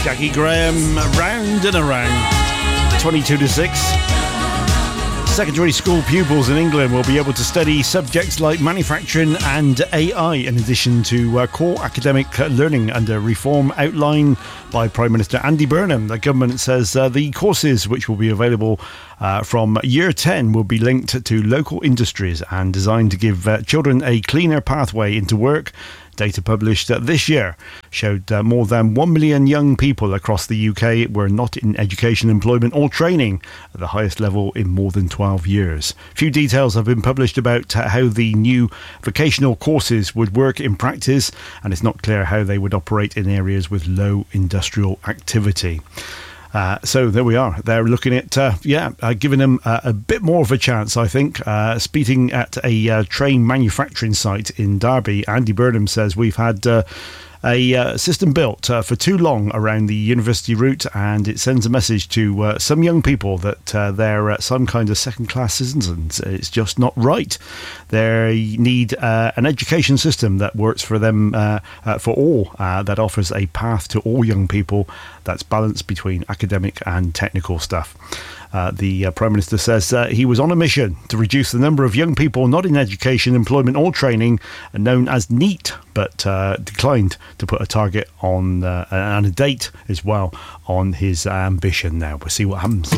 Jackie Graham, round and around. 22 to 6. Secondary school pupils in England will be able to study subjects like manufacturing and AI in addition to core academic learning under reform outlined by Prime Minister Andy Burnham. The government says the courses which will be available from year 10 will be linked to local industries and designed to give children a cleaner pathway into work. Data published this year showed more than 1 million young people across the UK were not in education, employment or training at the highest level in more than 12 years. Few details have been published about how the new vocational courses would work in practice, and it's not clear how they would operate in areas with low industrial activity. So there we are. They're looking at, giving them a bit more of a chance, I think. Speaking at a train manufacturing site in Derby, Andy Burnham says we've had a system built for too long around the university route, and it sends a message to some young people that they're some kind of second-class citizens. It's just not right. They need an education system that works for them, for all, that offers a path to all young people that's balanced between academic and technical stuff. The Prime Minister says he was on a mission to reduce the number of young people not in education, employment or training, known as NEET, but declined to put a target on and a date as well on his ambition. Now we'll see what happens.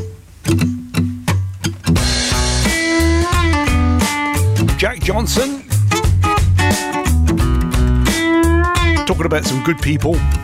Jack Johnson, talking about some good people.